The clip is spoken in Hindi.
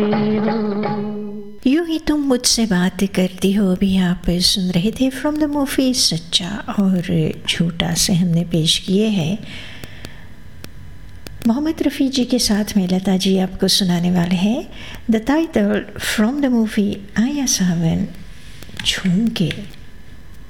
यूं ही तुम मुझसे बात करती हो, अभी आप सुन रहे थे फ्रॉम द मूवी सच्चा और झूठा से हमने पेश किए हैं मोहम्मद रफ़ी जी के साथ में लता जी आपको सुनाने वाले हैं the title from the movie आया सावन झूम के।